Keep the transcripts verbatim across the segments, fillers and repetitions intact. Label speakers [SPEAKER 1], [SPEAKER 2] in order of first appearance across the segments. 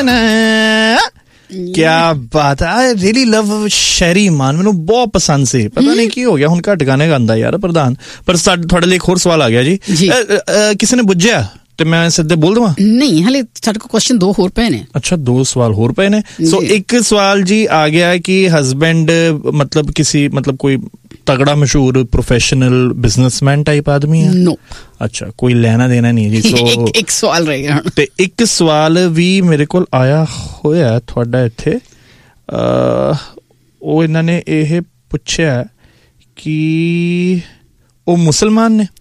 [SPEAKER 1] क्या बात है, आई रियली लव शहरी ईमान, ਮੈਨੂੰ ਬਹੁਤ ਪਸੰਦ ਸੀ। ਪਤਾ ਨਹੀਂ ਕੀ ਹੋ ਗਿਆ, ਹੁਣ ਘੱਟ ਗਾਣੇ ਗਾਉਂਦਾ ਯਾਰ ਪ੍ਰਧਾਨ। ਪਰ ਤੁਹਾਡੇ ਲਈ ਇੱਕ ਹੋਰ ਸਵਾਲ ਆ ਗਿਆ ਜੀ, ਕਿਸੇ ਨੇ ਬੁੱਝਿਆ ਤੇ ਮੈਂ ਸਿੱਧੇ ਬੋਲ ਦਵਾਂ?
[SPEAKER 2] ਨਹੀਂ, ਹਲੇ ਸਾਡੇ ਕੋਲ ਕੁਐਸਚਨ ਦੋ ਹੋਰ ਪਏ ਨੇ।
[SPEAKER 1] ਅੱਛਾ, ਦੋ ਸਵਾਲ ਹੋਰ ਪਏ ਨੇ। ਸੋ ਇੱਕ ਸਵਾਲ ਜੀ ਆ ਗਿਆ ਕਿ ਹਸਬੈਂਡ मतलब किसी मतलब कोई तगड़ा मशहूर प्रोफेशनल बिजनेसमैन टाइप आदमी है?
[SPEAKER 2] नो।
[SPEAKER 1] अच्छा, कोई लेना देना नहीं है जी। सो
[SPEAKER 2] ਇੱਕ ਇੱਕ ਸਵਾਲ ਰਹਿ ਗਿਆ
[SPEAKER 1] ਤੇ ਇੱਕ ਸਵਾਲ ਵੀ ਮੇਰੇ ਕੋਲ ਆਇਆ ਹੋਇਆ ਤੁਹਾਡਾ ਇੱਥੇ, ਉਹ ਇਹਨਾਂ ਨੇ ਇਹ ਪੁੱਛਿਆ ਕਿ ਉਹ ਮੁਸਲਮਾਨ ਨੇ?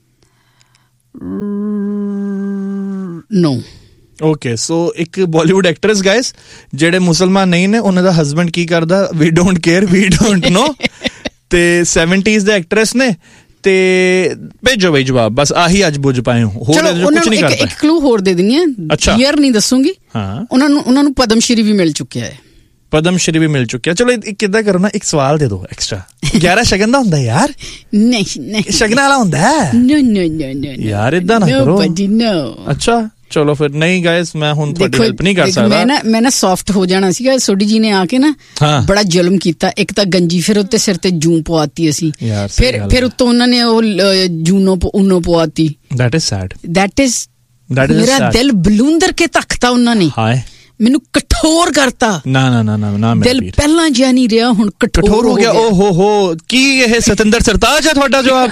[SPEAKER 2] ਨੋ।
[SPEAKER 1] ਓਕੇ, ਸੋ ਇੱਕ ਬਾਲੀਵੁੱਡ ਐਕਟਰਸ ਗਾਇਸ ਜਿਹੜੇ ਮੁਸਲਮਾਨ ਨਹੀਂ ਨੇ, ਉਹਨਾਂ ਦਾ ਹਸਬੈਂਡ ਕੀ ਕਰਦਾ, ਵੀ don't care, we don't know. ਤੇ ਸੈਵਨਟੀਜ਼ ਦੇ ਐਕਟਰੈਸ ਨੇ, ਤੇ ਭੇਜੋ ਬਈ ਜਵਾਬ, ਬਸ ਆਹੀ ਅੱਜ ਬੁੱਝ ਪਾਏ ਹੋ, ਹੋਰ ਕੁਝ ਨਹੀਂ ਕਰਦਾ।
[SPEAKER 2] ਇੱਕ ਕਲੂ ਹੋਰ ਦੇ ਦਿੰਦੀ ਆ, ਈਅਰ ਨਹੀਂ ਦੱਸੂਗੀ। ਹਾਂ, ਉਹਨਾਂ ਨੂੰ ਉਹਨਾਂ ਨੂੰ ਪਦਮ ਸ਼੍ਰੀ ਵੀ ਮਿਲ ਚੁੱਕਿਆ ਹੈ।
[SPEAKER 1] ਪਦਮ ਸ਼੍ਰੀ ਵੀ ਮਿਲ ਚੁੱਕਿਆ। ਚਲੋ ਕਿੱਦਾਂ ਕਰੋ ਨਾ, ਇੱਕ ਸਵਾਲ ਦੇ ਦਿਓ ਐਕਸਟਰਾ। ਗਿਆਰਾਂ ਸ਼ਗਨ ਦਾ ਹੁੰਦਾ ਯਾਰ?
[SPEAKER 2] ਨਹੀਂ ਨਹੀਂ,
[SPEAKER 1] ਸ਼ਗਨ ਵਾਲਾ ਹੁੰਦਾ
[SPEAKER 2] ਨੋ ਨੋ ਨੋ ਨੋ
[SPEAKER 1] ਯਾਰ, ਏਦਾਂ ਨਾ ਕਰੋ। ਅੱਛਾ ਚਲੋ ਫਿਰ, ਨਹੀਂ ਗਾਇਸ ਮੈਂ ਹੁਣ ਤੁਹਾਡੀ ਹੈਲਪ ਨਹੀਂ ਕਰ ਸਕਦਾ।
[SPEAKER 2] ਮੈਂ ਨਾ ਮੈਂ ਨਾ ਸੌਫਟ ਹੋ ਜਾਣਾ ਸੀਗਾ, ਸੋਢੀ ਜੀ ਨੇ ਆ ਕੇ ਨਾ ਬੜਾ ਜ਼ੁਲਮ ਕੀਤਾ। ਇੱਕ ਤਾਂ ਗੰਜੀ, ਫਿਰ ਉੱਤੇ ਸਿਰ ਤੇ ਜੂੰ ਪਵਾਤੀ ਅਸੀਂ, ਫਿਰ ਫਿਰ ਉੱਤੋਂ ਉਹਨਾਂ ਨੇ ਉਹ Juno ਉਨੋ ਪਵਾਤੀ।
[SPEAKER 1] That is sad,
[SPEAKER 2] that is ਮੇਰਾ ਦਿਲ ਬਲੂੰਦਰ ਕੇ ਤੱਕਤਾ ਉਹਨਾਂ ਨੇ। ਹਾਏ, ਮੈਨੂੰ ਕਠੋਰ ਕਰਤਾ। ਨਾ ਨਾ ਨਾ ਨਾ, ਦਿਲ ਪਹਿਲਾਂ ਜਿਹਾ ਨਹੀਂ ਰਿਹਾ, ਹੁਣ ਕਠੋਰ ਹੋ ਗਿਆ।
[SPEAKER 1] ਓ ਹੋ ਹੋ, ਕੀ ਇਹ ਸਤਿੰਦਰ ਸਰਤਾਜ ਹੈ ਤੁਹਾਡਾ ਜਵਾਬ?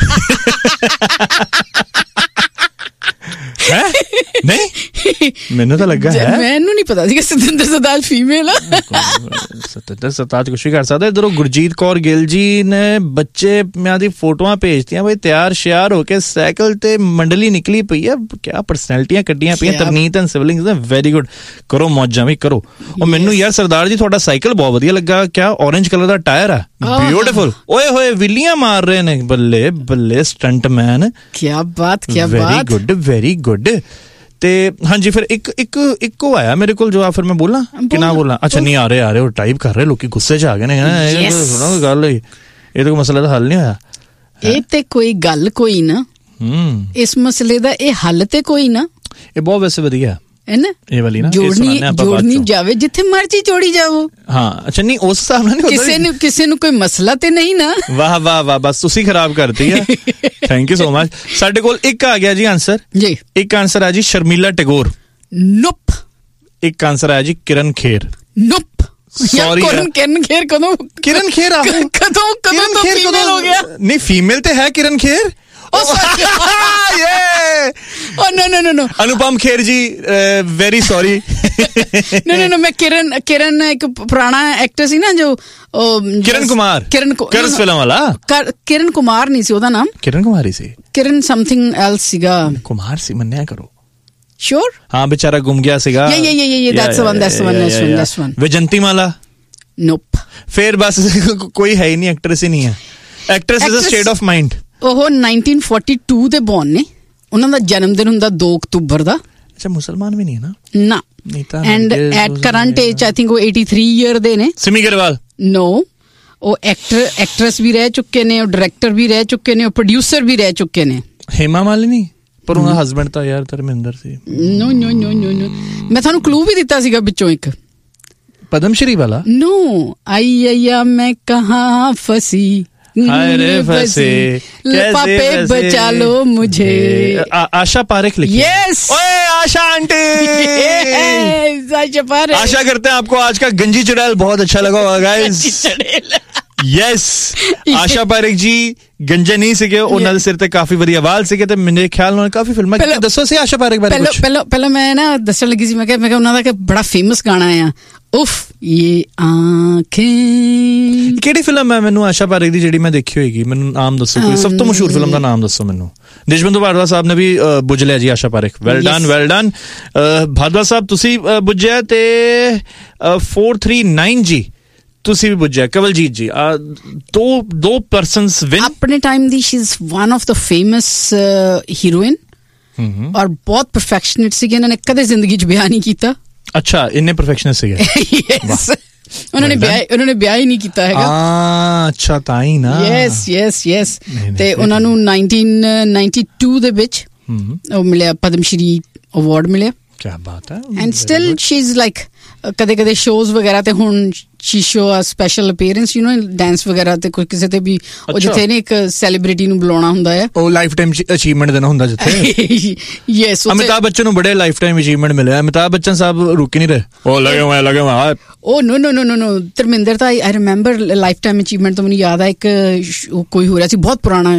[SPEAKER 1] ਹੈ ਨਹੀਂ, ਮੈਨੂੰ ਤਾਂ ਲੱਗਾ ਹੈ,
[SPEAKER 2] ਮੈਨੂੰ ਨਹੀਂ ਪਤਾ ਸੀ ਕਿ ਸਤਿੰਦਰ ਸਰਤਾਜ ਫੀਮੇਲ ਆ।
[SPEAKER 1] ਸਤਿੰਦਰ ਸਰਤਾਜ ਕੁਛ ਵੀ ਕਰ ਸਕਦਾ। ਇਧਰੋਂ ਗੁਰਜੀਤ ਕੌਰ ਗਿੱਲ ਜੀ ਨੇ ਬੱਚੇ ਮਿਆਂ ਦੀ ਫੋਟੋਆਂ ਭੇਜਤੀਆਂ ਬਈ, ਤਿਆਰ ਸ਼ਿਆਰ ਹੋ ਕੇ ਸਾਈਕਲ ਤੇ ਮੰਡਲੀ ਨਿਕਲੀ ਪਈ ਆ, ਕਿਆ ਪਰਸਨੈਲਿਟੀਆਂ ਕੱਢੀਆਂ ਪਈਆਂ। ਤਰਨੀਤ ਐਂਡ ਸਿਵਲਿੰਗਸ ਨੇ, ਵੈਰੀ ਗੁੱਡ, ਕਰੋ ਮੌਜਾਂ ਵੀ ਕਰੋ। ਉਹ ਮੈਨੂੰ ਯਾਰ ਸਰਦਾਰ ਜੀ ਤੁਹਾਡਾ ਸਾਈਕਲ ਬਹੁਤ ਵਧੀਆ ਲੱਗਾ, ਕਿਆ ਔਰੇਂਜ ਕਲਰ ਦਾ ਟਾਇਰ ਆ, ਬਿਊਟੀਫੁਲ। ਓਏ ਹੋਏ ਵਿਲੀਆਂ ਮਾਰ ਰਹੇ ਨੇ, ਬੱਲੇ ਬੱਲੇ ਸਟੰਟਮੈਨ,
[SPEAKER 2] ਕਿਆ ਬਾਤ ਕਿਆ ਬਾਤ,
[SPEAKER 1] ਵੈਰੀ ਗੁੱਡ ਵੈਰੀ ਗੁੱਡ। ਤੇ ਹਾਂਜੀ, ਫਿਰ ਇੱਕ ਇੱਕ ਇੱਕੋ ਆਇਆ ਮੇਰੇ ਕੋਲ ਜਵਾਬ, ਫਿਰ ਮੈਂ ਬੋਲਾਂ ਕਿ ਨਾ ਬੋਲਾਂ? ਅੱਛਾ ਨਹੀਂ, ਆ ਰਹੇ ਆ ਰਹੇ ਉਹ ਟਾਈਪ ਕਰ ਰਹੇ, ਲੋਕੀ ਗੁੱਸੇ ਚ ਆ ਗਏ ਨੇ। ਸੁਣੋ ਗੱਲ ਹੋਈ, ਇਹ ਤਾਂ ਕੋਈ ਮਸਲਾ ਦਾ ਹੱਲ ਨਹੀਂ ਹੋਇਆ।
[SPEAKER 2] ਇਹ ਤੇ ਕੋਈ ਗੱਲ ਕੋਈ ਨਾ, ਇਸ ਮਸਲੇ ਦਾ ਇਹ ਹੱਲ ਤੇ ਕੋਈ ਨਾ।
[SPEAKER 1] ਇਹ ਬਹੁਤ ਵੈਸੇ ਵਧੀਆ
[SPEAKER 2] ਹੈ ਨਾ,
[SPEAKER 1] ਇਹ ਵਾਲੀ ਨਾ
[SPEAKER 2] ਜੋੜਨੀ ਜੋੜਨੀ ਜਾਵੇ ਜਿੱਥੇ ਮਰਜੀ ਜੋੜੀ ਜਾਵੋ।
[SPEAKER 1] ਹਾਂ ਅੱਛਾ, ਨਹੀਂ ਉਸ ਹਿਸਾਬ ਨਾਲ
[SPEAKER 2] ਕਿਸੇ ਨੂੰ ਕਿਸੇ ਨੂੰ ਕੋਈ ਮਸਲਾ ਤੇ ਨਹੀਂ ਨਾ।
[SPEAKER 1] ਵਾਹ ਵਾਹ ਵਾਹ, ਬਸ ਤੁਸੀਂ ਖਰਾਬ ਕਰਤੀ ਹੈ। Thank you so much. ਸਾਡੇ ਕੋਲ ਇੱਕ ਆ ਗਿਆ ਜੀ ਆਂਸਰ
[SPEAKER 2] ਜੀ।
[SPEAKER 1] ਇੱਕ ਆਂਸਰ ਆ ਜੀ ਸ਼ਰਮੀਲਾ ਟੈਗੋਰ।
[SPEAKER 2] ਨੋਪ।
[SPEAKER 1] ਇੱਕ ਆਂਸਰ ਆਇਆ ਜੀ ਕਿਰਨ ਖੇਰ।
[SPEAKER 2] ਨੋਪ। ਸੌਰੀ ਕਿਰਨ ਖੇਰ ਕਦੋਂ
[SPEAKER 1] ਕਿਰਨ ਖੇਰ ਆ
[SPEAKER 2] ਕਦੋਂ ਕਦੋਂ ਤੋਂ ਫੀਮੇਲ ਹੋ ਗਿਆ?
[SPEAKER 1] ਨਹੀਂ ਫੀਮੇਲ ਤੇ ਹੈ ਕਿਰਨ ਖੇਰ। अनुपम खेर जी, very sorry.
[SPEAKER 2] No no no, मैं किरण किरण एक पुराना एक्टर सी ना जो
[SPEAKER 1] किरण कुमार,
[SPEAKER 2] किरण
[SPEAKER 1] कर्ज फिल्म वाला।
[SPEAKER 2] किरण कुमार नहीं सी ਉਹਦਾ ਨਾਮ,
[SPEAKER 1] किरण कुमार ही सी,
[SPEAKER 2] किरण समथिंग एल्स ਸੀਗਾ।
[SPEAKER 1] कुमार सी ਮੰਨਿਆ ਕਰੋ।
[SPEAKER 2] श्योर?
[SPEAKER 1] हाँ बेचारा गुम गया ਸੀਗਾ।
[SPEAKER 2] ये ये ये ये that's the one that's the one that's one that's one।
[SPEAKER 1] विजंती माला?
[SPEAKER 2] नोप।
[SPEAKER 1] फिर बस कोई है ही नहीं, एक्ट्रेस ही नहीं है। Actress is a state of mind.
[SPEAKER 2] ਉਹ ਨਾਈਨਟੀਨ ਫੋਰਟੀ ਟੂ ਦੇ ਬੌਰਨ ਨੇ, ਉਹਨਾਂ ਦਾ ਜਨਮ ਦਿਨ ਹੁੰਦਾ ਦੋ ਅਕਤੂਬਰ ਦਾ।
[SPEAKER 1] ਅੱਛਾ, ਮੁਸਲਮਾਨ ਵੀ ਨਹੀਂ ਹੈ ਨਾ?
[SPEAKER 2] ਨਾ। And at current age I think ਉਹ ਏਟੀ ਥ੍ਰੀ ਈਅਰ ਦੇ ਨੇ।
[SPEAKER 1] ਸਿਮੀ ਗਰੇਵਾਲ?
[SPEAKER 2] ਨੋ, ਉਹ ਐਕਟਰ ਐਕਟਰੈਸ ਵੀ ਰਹਿ ਚੁੱਕੇ ਨੇ, ਉਹ ਡਾਇਰੈਕਟਰ ਵੀ ਰਹਿ ਚੁੱਕੇ ਨੇ, ਉਹ ਪ੍ਰੋਡਿਊਸਰ ਵੀ ਰਹਿ ਚੁੱਕੇ ਨੇ।
[SPEAKER 1] ਹੇਮਾ ਮਾਲਿਨੀ? ਪਰ ਉਹਨਾਂ ਦਾ ਹਸਬੈਂਡ ਤਾਂ ਯਾਰ ਧਰਮਿੰਦਰ ਸੀ।
[SPEAKER 2] ਨੋ ਨੋ ਨੋ ਨੋ ਨੋ, ਮੈਂ ਤੁਹਾਨੂੰ ਕਲੂ ਵੀ ਦਿੱਤਾ ਸੀਗਾ ਵਿੱਚੋਂ ਇੱਕ।
[SPEAKER 1] ਪਦਮਸ਼੍ਰੀ ਵਾਲਾ?
[SPEAKER 2] ਨੋ, ਆਈ ਆਇਆ ਮੈਂ ਕਹਾਂ ਫਸੀ
[SPEAKER 1] फंसे
[SPEAKER 2] पापे बचा लो मुझे।
[SPEAKER 1] आशा पारेख लिखी।
[SPEAKER 2] यस,
[SPEAKER 1] ओए आशा आंटी।
[SPEAKER 2] आशा पारेख।
[SPEAKER 1] आशा करते हैं आपको आज का गंजी चुड़ैल बहुत अच्छा लगा होगा गाइस। यस, आशा पारेख जी गंजे नहीं सीखे, उन्होंने सिर ते काफी वधिया वाल सीखे ते मेरे ख्याल ਨਾਲ ਕਾਫੀ ਫਿਲਮਾਂ ਕੀਤੀ। ਦੱਸੋ ਸੀ ਆਸ਼ਾ ਪਾਰੇਖ ਬਾਰੇ ਕੁਝ।
[SPEAKER 2] ਪਹਿਲਾਂ ਪਹਿਲਾਂ ਮੈਂ ਨਾ ਦੱਸਣ ਲੱਗੀ ਸੀ, ਮੈਂ ਕਿਹਾ ਮੈਂ ਕਿਹਾ ਉਹਨਾਂ ਦਾ ਕਿ ਬੜਾ ਫੇਮਸ ਗਾਣਾ ਆ, ਉਫ ਇਹ ਆਂਖੇਂ।
[SPEAKER 1] ਕਿਹੜੀ ਫਿਲਮ ਹੈ ਮੈਨੂੰ ਆਸ਼ਾ ਪਾਰੇਖ ਦੀ ਜਿਹੜੀ ਮੈਂ ਦੇਖੀ ਹੋਏਗੀ? ਮੈਨੂੰ ਨਾਮ ਦੱਸੋ, ਕੋਈ ਸਭ ਤੋਂ ਮਸ਼ਹੂਰ ਫਿਲਮ ਦਾ ਨਾਮ ਦੱਸੋ ਮੈਨੂੰ। ਦੇਸ਼ਬੰਧੂ ਭਾਰਦਵਾਜ ਸਾਹਿਬ ਨੇ ਵੀ ਬੁੱਝ ਲਿਆ ਜੀ ਆਸ਼ਾ Parekh. Well done well done Bhardwaj ਸਾਹਿਬ, ਤੁਸੀਂ ਬੁੱਝਿਆ ਤੇ ਫੋਰ ਥ੍ਰੀ ਨਾਈਨ ਜੀ ਤੁਸੀਂ ਵੀ ਬੁੱਝਿਆ। ਕਵਲਜੀਤ ਜੀ, ਦੋ ਦੋ ਪਰਸਨਸ ਵਿਨ। ਆਪਣੇ
[SPEAKER 2] time the she is one of the famous heroin ਔਰ ਬਹੁਤ ਪਰਫੈਕਸ਼ਨਿਸਟ ਸੀਗੇ। ਇਹਨਾਂ ਨੇ ਕਦੇ ਜ਼ਿੰਦਗੀ 'ਚ ਵਿਆਹ ਨਹੀਂ ਕੀਤਾ।
[SPEAKER 1] ਅੱਛਾ, ਇੰਨੇ ਪਰਫੈਕਸ਼ਨਿਸਟ ਸੀਗੇ।
[SPEAKER 2] ਉਹਨਾਂ ਨੇ ਵਿਆਹ ਉਹਨਾਂ ਨੇ ਵਿਆਹ ਹੀ ਨਹੀਂ ਕੀਤਾ ਹੈਗਾ।
[SPEAKER 1] ਅੱਛਾ, ਤਾਂ ਹੀ ਨਾ।
[SPEAKER 2] Yes yes yes. ਤੇ ਉਹਨਾਂ ਨੂੰ ਨਾਈਨਟੀਨ ਨਾਈਨਟੀ ਟੂ ਦੇ ਵਿੱਚ ਉਹ ਮਿਲਿਆ, ਪਦਮ ਸ਼੍ਰੀ ਅਵਾਰਡ ਮਿਲਿਆ।
[SPEAKER 1] ਕੀ ਬਾਤ ਹੈ।
[SPEAKER 2] And still she is like ਕਦੇ ਕਦੇ ਸ਼ੋਜ਼ ਵਗੈਰਾ ਤੇ ਹੁਣ Shri show a special appearance you know dance ਵਗੈਰਾ ਤੇ ਕੋਈ ਕਿਸੇ ਤੇ ਵੀ ਉਹ ਜਿੱਥੇ ਨੇ ਇੱਕ ਸੈਲੀਬ੍ਰਿਟੀ ਨੂੰ ਬੁਲਾਉਣਾ ਹੁੰਦਾ ਹੈ, ਉਹ
[SPEAKER 1] ਲਾਈਫ ਟਾਈਮ ਅਚੀਵਮੈਂਟ ਦੇਣਾ ਹੁੰਦਾ ਜਿੱਥੇ।
[SPEAKER 2] ਯੈਸ,
[SPEAKER 1] ਅਮਿਤਾਭ ਬੱਚਨ ਨੂੰ ਬੜੇ ਲਾਈਫ ਟਾਈਮ ਅਚੀਵਮੈਂਟ ਮਿਲਿਆ। ਅਮਿਤਾਭ ਬੱਚਨ ਸਾਹਿਬ ਰੁਕ ਨਹੀਂ ਰਹੇ, ਉਹ ਲਗੇ ਹੋਏ ਲਗੇ ਹੋਏ
[SPEAKER 2] ਉਹ ਨੋ ਨੋ ਨੋ ਨੋ ਨੋ ਧਰਮਿੰਦਰ ਤਾਂ I remember life time achievement ਤੋਂ ਮੈਨੂੰ ਯਾਦ ਆ ਇੱਕ ਕੋਈ ਹੋ ਰਿਹਾ ਸੀ ਬਹੁਤ ਪੁਰਾਣਾ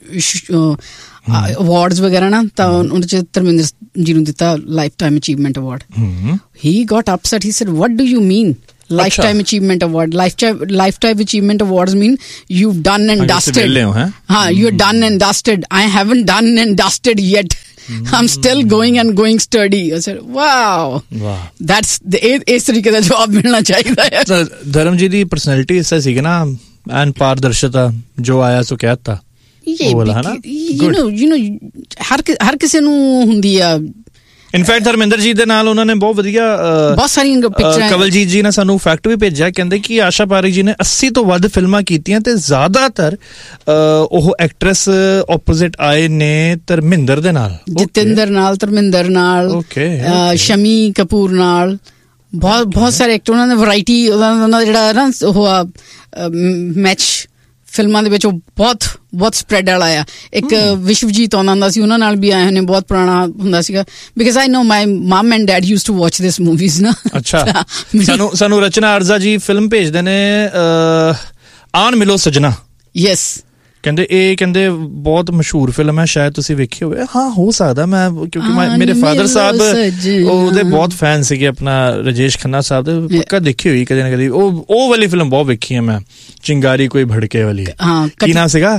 [SPEAKER 2] ਅਵਾਰਡਸ ਵਗੈਰਾ ਨਾ, ਤਾਂ ਉਹਦੇ ਚ ਧਰਮਿੰਦਰ ਜੀ ਨੂੰ ਦਿੱਤਾ life time achievement award. He Gat upset, he sad what do you mean lifetime achievement award? lifetime lifetime achievement awards mean you've done and dusted. Ha, you're done and dusted. I haven't done and dusted yet. I'm still going and going sturdy. I said wow, wow, that's the is तरीके का जवाब मिलना चाहिए है।
[SPEAKER 1] धर्म जी दी personality ऐसा सी ना, and पारदर्शिता जो आया सो कहता
[SPEAKER 2] ये वाला है ना, you know you know हर हर किसी ਨੂੰ ਹੁੰਦੀ ਆ।
[SPEAKER 1] ਇਨਫੈਕਟ ਧਰਮਿੰਦਰ ਜੀ ਦੇ ਨਾਲ ਉਹਨਾਂ ਨੇ ਬਹੁਤ ਵਧੀਆ
[SPEAKER 2] ਬਹੁਤ ਸਾਰੀਆਂ ਪਿਕਚਰਾਂ,
[SPEAKER 1] ਕਵਲਜੀਤ ਜੀ ਨੇ ਸਾਨੂੰ ਫੈਕਟ ਵੀ ਭੇਜਿਆ, ਕਹਿੰਦੇ ਕਿ ਆਸ਼ਾ ਪਾਰੇਖ ਜੀ ਨੇ ਅੱਸੀ ਤੋਂ ਵੱਧ ਫਿਲਮਾਂ ਕੀਤੀਆਂ ਤੇ ਜ਼ਿਆਦਾਤਰ ਉਹ ਐਕਟਰੈਸ ਆਪੋਜ਼ਿਟ ਆਏ ਨੇ ਧਰਮਿੰਦਰ ਦੇ ਨਾਲ,
[SPEAKER 2] ਜਤਿੰਦਰ ਨਾਲ, ਧਰਮਿੰਦਰ ਨਾਲ, ਸ਼ਮੀ ਕਪੂਰ ਨਾਲ, ਬਹੁਤ ਬਹੁਤ ਸਾਰੇ ਐਕਟਰ। ਉਹਨਾਂ ਨੇ ਵੈਰਾਈਟੀ, ਉਹਨਾਂ ਦਾ ਜਿਹੜਾ ਨਾ ਉਹ ਮੈਚ ਫਿਲਮਾਂ ਦੇ ਵਿੱਚ ਉਹ ਬਹੁਤ ਬਹੁਤ ਸਪਰੈਡ ਵਾਲਾ ਆ। ਇੱਕ ਵਿਸ਼ਵਜੀਤ ਆਉਂਦਾ ਹੁੰਦਾ ਸੀ, ਉਹਨਾਂ ਨਾਲ ਵੀ ਆਏ ਨੇ, ਬਹੁਤ ਪੁਰਾਣਾ ਹੁੰਦਾ ਸੀਗਾ। Because I no my mum and dad used to watch this movies ਨਾ।
[SPEAKER 1] ਅੱਛਾ, ਸਾਨੂੰ ਸਾਨੂੰ ਰਚਨਾ ਆਰਜ਼ਾ ਜੀ ਫਿਲਮ ਭੇਜਦੇ ਨੇ ਆਨ ਮਿਲੋ ਸਜਣਾ।
[SPEAKER 2] ਯੈਸ,
[SPEAKER 1] ਕਹਿੰਦੇ ਇਹ ਕਹਿੰਦੇ ਬਹੁਤ ਮਸ਼ਹੂਰ ਫਿਲਮ ਹੈ, ਸ਼ਾਇਦ ਤੁਸੀਂ ਵੇਖੀ ਹੋਵੇ। ਹਾਂ ਹੋ ਸਕਦਾ, ਮੈਂ ਕਿਉਂਕਿ ਮੇਰੇ ਫਾਦਰ ਸਾਹਿਬ ਉਹਦੇ ਬਹੁਤ ਫੈਨ ਸੀਗੇ, ਆਪਣਾ ਰਾਜੇਸ਼ ਖੰਨਾ ਸਾਹਿਬ ਦੇ, ਪੱਕਾ ਦੇਖੀ ਹੋਈ ਕਦੇ ਨਾ ਕਦੇ। ਉਹ ਉਹ ਵਾਲੀ ਫਿਲਮ ਬਹੁਤ ਵੇਖੀ ਹੈ ਮੈਂ, ਚਿੰਗਾਰੀ ਕੋਈ ਭੜਕੇ ਵਾਲੀ। ਕੀ ਨਾਮ ਸੀਗਾ?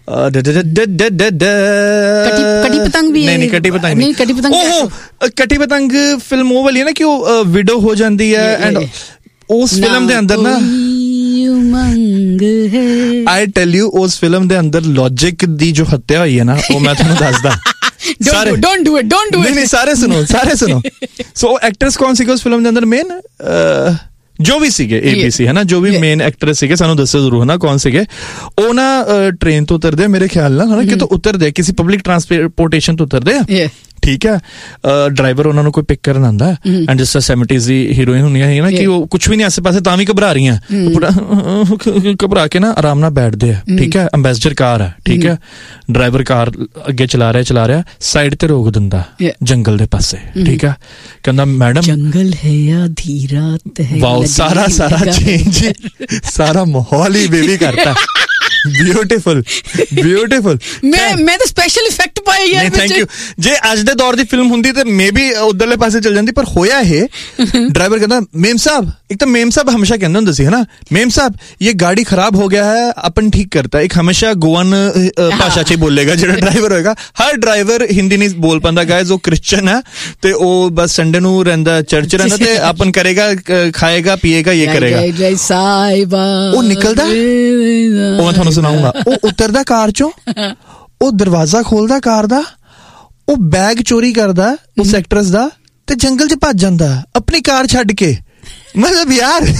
[SPEAKER 2] ਕਟੀ ਪਤੰਗ ਵੀ?
[SPEAKER 1] ਨਹੀਂ ਨਹੀਂ, ਕਟੀ ਪਤੰਗ ਨਹੀਂ,
[SPEAKER 2] ਕਟੀ ਪਤੰਗ
[SPEAKER 1] ਉਹ ਕਟੀ ਪਤੰਗ ਫਿਲਮ ਉਹ ਵਾਲੀ ਹੈ ਨਾ ਕਿ ਉਹ ਵਿਡੋ ਹੋ ਜਾਂਦੀ ਹੈ, ਐਂਡ ਉਸ ਫਿਲਮ ਦੇ ਅੰਦਰ ਨਾ ਆਈ ਟੈਲ ਯੂ ਉਸ ਫਿਲਮ ਦੇ ਅੰਦਰ ਲੌਜਿਕ ਦੀ ਜੋ ਹੱਤਿਆ ਹੋਈ ਹੈ ਨਾ, ਉਹ ਮੈਂ ਤੁਹਾਨੂੰ ਦੱਸਦਾ।
[SPEAKER 2] ਸਾਰੇ don't do it don't do it
[SPEAKER 1] ਨਹੀਂ ਸਾਰੇ ਸੁਣੋ ਸਾਰੇ ਸੁਣੋ। ਸੋ ਐਕਟਰਸ ਕੌਣ ਸੀਗੇ ਉਸ ਫਿਲਮ ਦੇ ਅੰਦਰ? ਮੇਨ ਜੋ ਵੀ ਸੀਗੇ ਏਬੀਸੀ ਹੈ ਨਾ, ਜੋ ਵੀ ਮੇਨ ਐਕਟਰ ਸੀਗੇ, ਸਾਨੂੰ ਦੱਸੋ ਜ਼ਰੂਰ ਨਾ ਕੌਣ ਸੀਗੇ। ਉਹ ਨਾ ਟ੍ਰੇਨ ਤੋਂ ਉਤਰਦੇ ਮੇਰੇ ਖਿਆਲ ਨਾਲ, ਹਨਾ ਕਿਤੋਂ ਉਤਰਦੇ, ਕਿਸੇ ਪਬਲਿਕ ਟਰਾਂਸਪੋਰਟੇਸ਼ਨ ਤੋਂ ਉਤਰਦੇ ਆ, ਠੀਕ ਹੈ। ਡਰਾਈਵਰ ਉਹਨਾਂ ਨੂੰ ਕੋਈ ਪਿਕ ਕਰਨ ਆਉਂਦਾ, ਐਂਡ ਜਿਸ ਤਰ੍ਹਾਂ ਸੈਵਨਟੀਜ਼ ਦੀ ਹੀਰੋਇਨ ਹੁੰਦੀਆਂ ਸੀ ਨਾ ਕਿ ਉਹ ਕੁਛ ਵੀ ਨਹੀਂ ਆਸੇ ਪਾਸੇ ਤਾਂ ਵੀ ਘਬਰਾ ਰਹੀਆਂ, ਘਬਰਾ ਕੇ ਨਾ ਆਰਾਮ ਨਾਲ ਬੈਠਦੇ ਆ, ਠੀਕ ਹੈ। ਅੰਬੈਸਡਰ ਕਾਰ ਹੈ, ਠੀਕ ਹੈ। ਡਰਾਈਵਰ ਕਾਰ ਅੱਗੇ ਚਲਾ ਰਿਹਾ ਚਲਾ ਰਿਹਾ ਸਾਈਡ ਤੇ ਰੋਕ ਦਿੰਦਾ ਜੰਗਲ ਦੇ ਪਾਸੇ, ਠੀਕ ਹੈ। ਕਹਿੰਦਾ ਮੈਡਮ
[SPEAKER 2] ਜੰਗਲ ਹੈ ਜਾਂ ਆਧੀ ਰਾਤ ਹੈ।
[SPEAKER 1] ਵਾਓ, ਸਾਰਾ ਸਾਰਾ ਚੇਂਜ, ਸਾਰਾ ਮਾਹੌਲ ਹੀ ਬੇਬੀ ਕਰਤਾ। Beautiful beautiful.
[SPEAKER 2] ਮੈਂ ਮੈਂ ਤਾਂ ਸਪੈਸ਼ਲ ਇਫੈਕਟ ਪਾਇਆ ਯਾਰ ਵਿੱਚ।
[SPEAKER 1] Thank you. ਜੇ ਅੱਜ ਦੇ ਦੌਰ ਦੀ ਫਿਲਮ ਹੁੰਦੀ ਤੇ ਮੇ ਬੀ ਉਧਰਲੇ ਪਾਸੇ ਚਲ ਜਾਂਦੀ, ਪਰ ਹੋਇਆ ਇਹ ਡਰਾਈਵਰ ਕਹਿੰਦਾ ਮੇਮ ਸਾਹਿਬ, ਇੱਕ ਤਾਂ ਮੇਮ ਸਾਹਿਬ ਹਮੇਸ਼ਾ ਕਹਿੰਦੇ ਹੁੰਦੇ ਸੀ ਹਨਾ, ਮੇਮ ਸਾਹਿਬ ਇਹ ਗਾੜੀ ਖਰਾਬ ਹੋ ਗਿਆ ਹੈ, अपन ठीक करता है। एक हमेशा गोवन भाषा च बोलेगा ਜਿਹੜਾ ਡਰਾਈਵਰ ਹੋਏਗਾ। ਹਰ ਡਰਾਈਵਰ ਹਿੰਦੀ ਨਹੀਂ ਬੋਲ ਪਾਉਂਦਾ ਗਾਇਜ਼, ਉਹ ਕ੍ਰਿਸਚਨ ਹੈ ਤੇ ਉਹ ਬਸ ਸੰਡੇ ਨੂੰ ਰਹਿੰਦਾ, ਚਰਚ ਰਹਿੰਦਾ ਤੇ अपन ਕਰੇਗਾ, ਖਾਏਗਾ ਪੀਏਗਾ, ਇਹ ਕਰੇਗਾ। ਉਹ ਨਿਕਲਦਾ, ਉਹ ਮੈਂ ਤੁਹਾਨੂੰ ਸੁਣਾਉਂਗਾ। ਉਹ ਉਤਰਦਾ ਕਾਰ ਚੋਂ, ਉਹ ਦਰਵਾਜ਼ਾ ਖੋਲਦਾ ਕਾਰ ਦਾ, ਉਹ ਬੈਗ ਚੋਰੀ ਕਰਦਾ ਉਸ ਐਕਟਰਸ ਦਾ ਤੇ ਜੰਗਲ 'ਚ ਭੱਜ ਜਾਂਦਾ ਆਪਣੀ ਕਾਰ ਛੱਡ ਕੇ। ਮਤਲਬ ਯਾਰ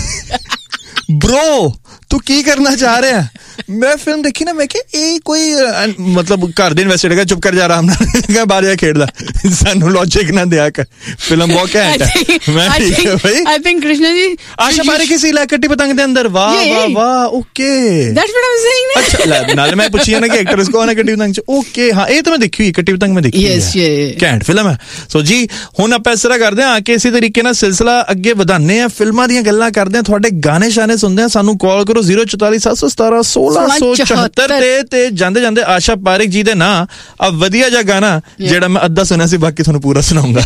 [SPEAKER 1] ਬ్రో ਤੂੰ ਕੀ ਕਰਨਾ ਚਾਹ ਰਿਹਾ? ਮੈਂ ਫਿਲਮ ਦੇਖੀ ਨਾ, ਮੈਂ ਕਿਹਾ ਇਹ ਕੋਈ ਮਤਲਬ ਘਰ ਦੇ ਇਨਵੈਸਟਰ ਹੈਗਾ, ਚੁੱਪ ਕਰ ਜਾ ਆਰਾਮ ਨਾਲ, ਬਾਹਰ ਜਾ ਖੇਡਦਾ, ਸਾਨੂੰ ਲੌਜਿਕ ਨਾ ਦਿਆ ਕਰ। ਫਿਲਮ ਬਹੁਤ ਘੈਂਟ ਹੈ। ਮੈਂ ਠੀਕ ਹੈ ਭਾਈ।
[SPEAKER 2] ਆਈ ਥਿੰਕ ਕ੍ਰਿਸ਼ਨਾ ਜੀ
[SPEAKER 1] ਆਸ਼ਾ ਪਾਰੇਖ ਕਿਸੇ ਲੈ ਕਟੀ ਪਤੰਗ ਦੇ ਅੰਦਰ। ਵਾਹ ਵਾਹ ਵਾਹ, okay,
[SPEAKER 2] that's what Aam saying ਨਾ।
[SPEAKER 1] ਅੱਛਾ, ਨਾਲ ਮੈਂ ਪੁੱਛਿਆ ਨਾ ਕਿ ਐਕਟਰਸ ਕੌਣ ਹੈ ਕਟੀ ਪਤੰਗ 'ਚ। ਓਕੇ, ਹਾਂ ਇਹ ਤਾਂ ਮੈਂ ਦੇਖੀ ਹੋਈ, ਕਟੀ ਪਤੰਗ ਮੈਂ ਦੇਖੀ ਹੈ, ਘੈਂਟ ਫਿਲਮ ਹੈ। ਸੋ ਜੀ ਹੁਣ ਆਪਾਂ ਇਸ ਤਰ੍ਹਾਂ ਕਰਦੇ ਹਾਂ, ਆ ਕੇ ਇਸੇ ਤਰੀਕੇ ਨਾਲ ਸਿਲਸਿਲਾ ਅੱਗੇ ਵਧਾਉਂਦੇ ਹਾਂ, ਫਿਲਮਾਂ ਦੀਆਂ ਗੱਲਾਂ ਕਰਦੇ ਹਾਂ, ਤੁਹਾਡੇ ਗਾਣੇ ਸ਼ਾਨੇ ਸੁਣਦੇ ਹਾਂ। ਸਾਨੂੰ ਕਾਲ ਕਰੋ ਜ਼ੀਰੋ ਚੁਤਾਲੀ ਸੱਤ ਸੌ ਸਤਾਰਾਂ ਸੋਲਾਂ ਸੌ ਚੌਹੱਤਰ ਤੇ ਤੇ ਜਾਂਦੇ ਜਾਂਦੇ ਆਸ਼ਾ ਪਾਰੇਖ ਜੀ ਦੇ ਨਾਂ ਆ ਵਧੀਆ ਜਿਹਾ ਗਾਣਾ ਜਿਹੜਾ ਮੈਂ ਅੱਧਾ ਸੁਣਿਆ ਸੀ, ਬਾਕੀ ਤੁਹਾਨੂੰ ਪੂਰਾ ਸੁਣਾਉਂਗਾ।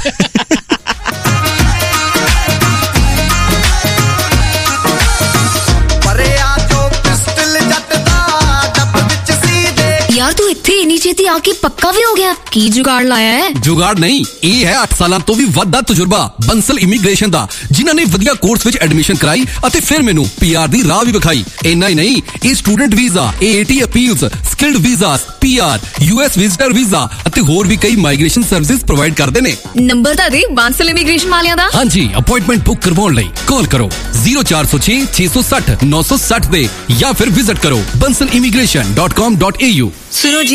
[SPEAKER 3] यार तू इत्थे इन्नी छेती आके पक्का भी हो गया, की जुगाड़ लाया है?
[SPEAKER 4] जुगाड़ नहीं, ये है अठ साल तो भी वध दा तजुर्बा बंसल इमीग्रेशन दा, जिन्हां ने वधिया कोर्स विच एडमिशन कराई अते फिर मैनू पीआर दी राह भी विखाई। इन्ना ही नहीं, ये student visa, AAT appeals, skilled visas, PR, US visitor visa अते होर भी कई माइग्रेशन सर्विसेज प्रोवाइड करदे ने।
[SPEAKER 3] नंबर दा दे बंसल इमीग्रेशन वालियां दा।
[SPEAKER 4] हां जी, अपॉइंटमेंट बुक करवाउण लई कॉल करो zero four zero six six six zero नौ सौ साठ दे या फिर विजिट करो bansal immigration dot com dot a u।
[SPEAKER 3] सुनो जी,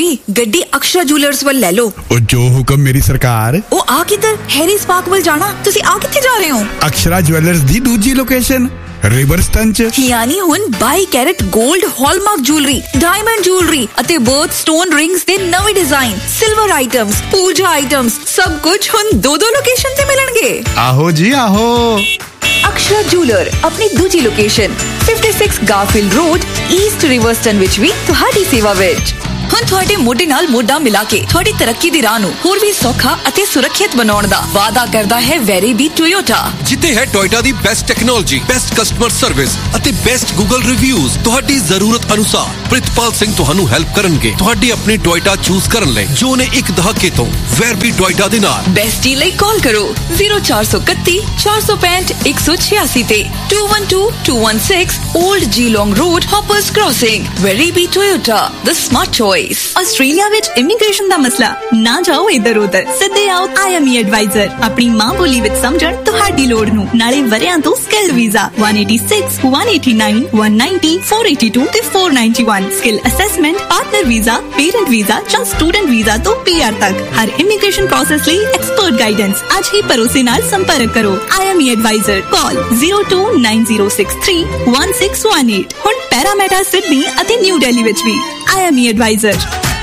[SPEAKER 5] ਗੱਡੀ ਅਕਸ਼ਰਾ ਜੁਐਲਰਸ ਵੱਲ ਲੈ ਲਓ।
[SPEAKER 6] ਉਹ ਜੋ ਹੁਕਮ ਮੇਰੀ ਸਰਕਾਰ।
[SPEAKER 5] ਉਹ ਆ ਕਿੱਧਰ? ਹੈਰੀ ਸਪਾਰਕ ਵੱਲ ਜਾਣਾ? ਤੁਸੀਂ ਆ ਕਿੱਥੇ ਜਾ ਰਹੇ ਹੋ?
[SPEAKER 6] ਅਕਸ਼ਰਾ ਜੁਐਲਰਸ ਦੀ ਦੂਜੀ ਲੋਕੇਸ਼ਨ ਰਿਵਰਸਟਨ ਚ।
[SPEAKER 5] ਯਾਨੀ ਹੁਣ ਬਾਈ ਕੈਰਟ 골ਡ ਹਾਲਮਾਰਕ ਜੁਐਲਰੀ, ਡਾਇਮੰਡ ਜੁਐਲਰੀ ਅਤੇ ਬਰਥ ਸਟੋਨ ਰਿੰਗਸ ਦੇ ਨਵੇਂ ਡਿਜ਼ਾਈਨ, ਸਿਲਵਰ ਆਈਟਮਸ, ਪੂਜਾ ਆਈਟਮਸ, ਸਭ ਕੁਝ ਹੁਣ ਦੋ ਦੋ ਲੋਕੇਸ਼ਨ ਤੇ ਮਿਲਣਗੇ।
[SPEAKER 6] ਆਹੋ ਜੀ ਆਹੋ।
[SPEAKER 5] ਅਕਸ਼ਰਾ ਜੁਐਲਰ ਆਪਣੀ ਦੂਜੀ ਲੋਕੇਸ਼ਨ ਛੱਪਨ ਗਾਰਫੀਲਡ ਰੋਡ, ਈਸਟ ਰਿਵਰਸਟਨ ਵਿੱਚ ਵੀ ਤੁਹਾਡੀ ਸੇਵਾ ਵਿੱਚ। ਹੁਣ ਤੁਹਾਡੇ ਮੋਢੇ ਨਾਲ ਮੋਢਾ ਮਿਲਾ ਕੇ ਤੁਹਾਡੀ ਤਰੱਕੀ ਦੀ ਰਾਹ ਨੂੰ ਹੋਰ ਵੀ ਸੌਖਾ ਅਤੇ ਸੁਰੱਖਿਅਤ ਬਣਾਉਣ ਦਾ ਵਾਅਦਾ ਕਰਦਾ ਹੈ ਵੈਰੀਬੀ ਟੋਯੋਟਾ,
[SPEAKER 4] ਜਿੱਥੇ ਹੈ ਟੋਇਟਾ ਦੀ best technology, best customer service ਅਤੇ ਬੈਸਟ ਗੂਗਲ ਰਿਵਿਊਜ਼। ਤੁਹਾਡੀ ਜ਼ਰੂਰਤ ਅਨੁਸਾਰ ਪ੍ਰਿਤਪਾਲ ਸਿੰਘ ਤੁਹਾਨੂੰ ਹੈਲਪ ਕਰਨਗੇ ਤੁਹਾਡੀ ਆਪਣੀ ਟੋਇਟਾ ਚੂਜ਼ ਕਰਨ ਲਈ, ਜੋ ਨੇ ਇੱਕ ਦਹਾਕੇ ਤੋਂ ਵੈਰਬੀ ਟੋਇਟਾ ਦੇ ਨਾਲ।
[SPEAKER 5] ਬੈਸਟੀ ਲਈ ਕਾਲ ਕਰੋ ਜ਼ੀਰੋ ਚਾਰ ਸੌ ਇਕੱਤੀ ਚਾਰ ਸੌ ਪੈਂਹਠ ਇੱਕ ਸੌ ਛਿਆਸੀ ਤੇ to one two to one six old ਜੀ ਲੌਂਗ ਰੋਡ, ਹੌਪਰਸ ਕ੍ਰਾਸਿੰਗ। ਵੈਰੀਬੀ ਟੋਯੋਟਾ, ਦ ਸਮਾਰਟ ਚੋਇਸ।
[SPEAKER 7] ਆਸਟ੍ਰੇਲੀਆ ਵਿੱਚ ਇਮੀਗ੍ਰੇਸ਼ਨ ਦਾ ਮਸਲਾ ਨਾ ਜਾਓ ਇੱਧਰ ਉੱਧਰ, ਸਿੱਧੇ ਆਓ ਆਈ ਐਮ ਈ ਐਡਵਾਈਜ਼ਰ। ਆਪਣੀ ਮਾਂ ਬੋਲੀ ਵਿੱਚ ਸਮਝਣ ਤੁਹਾਡੀ ਲੋੜ ਨੂੰ, ਨਾਲੇ ਵਰਿਆਂ ਤੋਂ ਸਕਿੱਲ ਵੀਜ਼ਾ ਇੱਕ ਸੌ ਛਿਆਸੀ, ਇੱਕ ਸੌ ਨੜਿਨਵੇਂ, ਇੱਕ ਸੌ ਨੱਬੇ, ਚਾਰ ਸੌ ਅੱਸੀ ਤੇ ਚਾਰ ਸੌ ਇਕਾਨਵੇਂ। Skill assessment, partner visa, parent visa ਜਾਂ ਸਟੂਡੈਂਟ ਵੀਜ਼ਾ ਤੋਂ ਪੀ ਆਰ ਤੱਕ ਹਰ ਇਮੀਗ੍ਰੇਸ਼ਨ ਪ੍ਰੋਸੈਸ ਲਈ ਐਕਸਪਰਟ ਗਾਈਡੈਂਸ। ਅੱਜ ਹੀ ਭਰੋਸੇ ਨਾਲ ਸੰਪਰਕ ਕਰੋ I M E advisor. Call zero two nine zero six three one six one eight. ਹੁਣ ਪੈਰਾਮੈਟਾ ਸਿਡਨੀ ਅਤੇ ਨਿਊ ਦਿੱਲੀ ਵਿੱਚ ਵੀ ਆਈ ਐਮ ਈ ਐਡਵਾਈਜ਼ਰ।